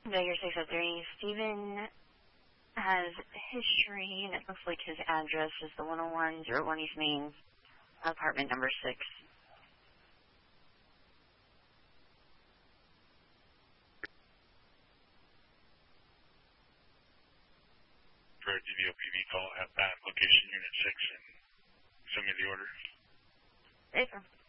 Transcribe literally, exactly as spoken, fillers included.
Vegas six oh three, Steven has history, and it looks like his address is the one oh one oh one East Main, apartment number six. For a D V O P V call at that location, Unit six, and send me the order. Hey, sir.